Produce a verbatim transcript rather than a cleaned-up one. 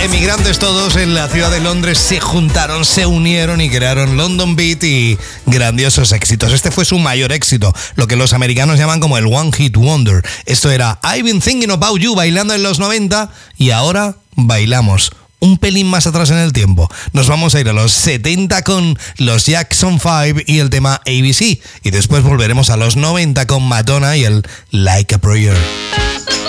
emigrantes todos en la ciudad de Londres se juntaron, se unieron y crearon London Beat y grandiosos éxitos. Este fue su mayor éxito, lo que los americanos llaman como el One Hit Wonder. Esto era I've Been Thinking About You, bailando en los noventa, y ahora bailamos un pelín más atrás en el tiempo. Nos vamos a ir a los setenta con los Jackson five y el tema A B C, y después volveremos a los noventa con Madonna y el Like a Prayer.